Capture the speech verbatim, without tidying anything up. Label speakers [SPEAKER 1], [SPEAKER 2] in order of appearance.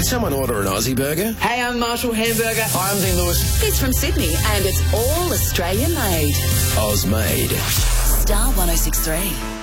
[SPEAKER 1] Could someone order an Aussie burger?
[SPEAKER 2] Hey, I'm Marshall Hamburger.
[SPEAKER 1] Hi, I'm Dean Lewis.
[SPEAKER 3] It's from Sydney and it's all Australian made.
[SPEAKER 1] Oz made.
[SPEAKER 3] Star one oh six three.